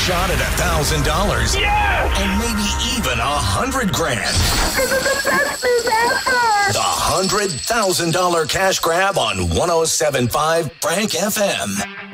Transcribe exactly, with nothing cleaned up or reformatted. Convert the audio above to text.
shot at a thousand dollars. And maybe even a hundred grand. This is the best news ever! The hundred thousand dollar cash grab on one oh seven point five Frank F M.